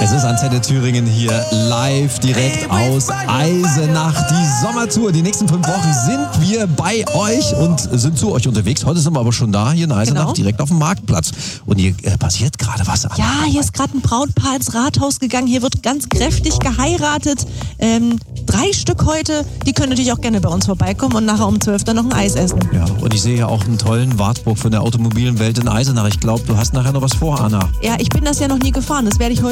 Es ist Antenne Thüringen hier live direkt aus Eisenach. Die Sommertour. Die nächsten 5 Wochen sind wir bei euch und sind zu euch unterwegs. Heute sind wir aber schon da hier in Eisenach, direkt auf dem Marktplatz. Und hier passiert gerade was. Ja, hier ist gerade ein Brautpaar ins Rathaus gegangen. Hier wird ganz kräftig geheiratet. 3 Stück heute. Die können natürlich auch gerne bei uns vorbeikommen und nachher um 12 dann noch ein Eis essen. Ja, und ich sehe ja auch einen tollen Wartburg von der automobilen Welt in Eisenach. Ich glaube, du hast nachher noch was vor, Anna. Ja, ich bin das ja noch nie gefahren. Das werde ich heute